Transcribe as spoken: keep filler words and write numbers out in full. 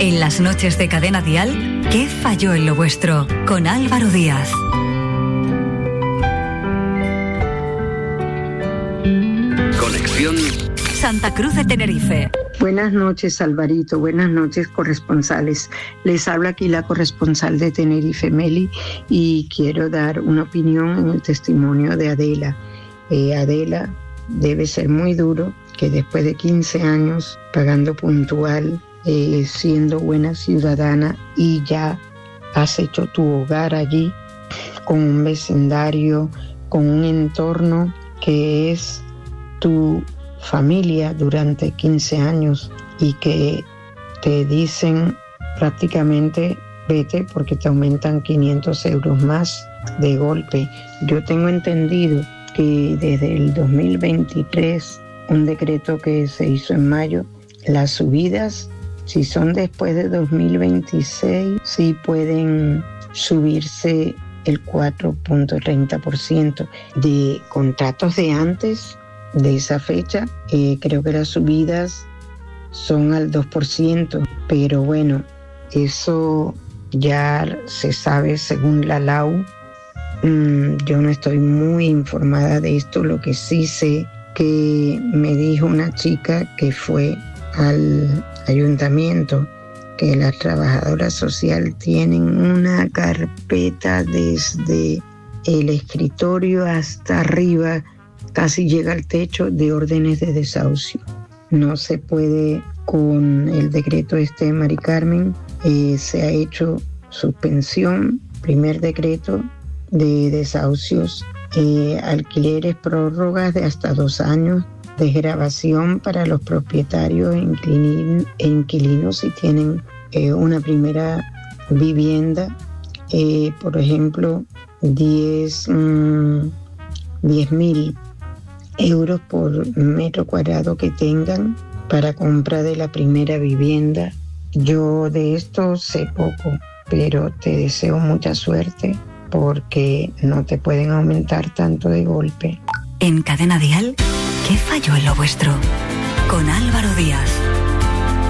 En las noches de Cadena Dial, ¿qué falló en lo vuestro? Con Álvaro Díaz. Conexión Santa Cruz de Tenerife. Buenas noches, Alvarito. Buenas noches, corresponsales. Les habla aquí la corresponsal de Tenerife, Meli, y quiero dar una opinión en el testimonio de Adela. Eh, Adela, debe ser muy duro que después de quince años pagando puntual, eh, siendo buena ciudadana, y ya has hecho tu hogar allí con un vecindario, con un entorno que es tu familia durante quince años, y que te dicen prácticamente vete porque te aumentan quinientos euros más de golpe. Yo tengo entendido que desde el dos mil veintitrés, un decreto que se hizo en mayo, las subidas, si son después de dos mil veintiséis, sí pueden subirse el cuatro punto treinta por ciento. De contratos de antes de esa fecha, eh, creo que las subidas son al dos por ciento, pero bueno, eso ya se sabe según la L A U. Mm, yo no estoy muy informada de esto. Lo que sí sé que me dijo una chica que fue al ayuntamiento que las trabajadoras sociales tienen una carpeta desde el escritorio hasta arriba, casi llega al techo, de órdenes de desahucio. No se puede con el decreto este de Mari Carmen. Eh, se ha hecho suspensión, primer decreto de desahucios, eh, alquileres, prórrogas de hasta dos años, desgravación para los propietarios e inquilinos si tienen eh, una primera vivienda, eh, por ejemplo, diez mil euros por metro cuadrado que tengan para compra de la primera vivienda. Yo de esto sé poco, pero te deseo mucha suerte porque no te pueden aumentar tanto de golpe. En Cadena Dial, ¿qué falló en lo vuestro? Con Álvaro Díaz.